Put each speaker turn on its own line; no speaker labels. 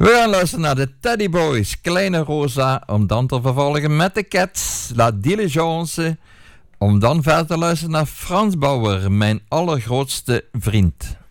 We gaan luisteren naar de Teddy Boys, Kleine Rosa, om dan te vervolgen met de Cats, La Diligence, om dan verder te luisteren naar Frans Bauer, Mijn allergrootste vriend.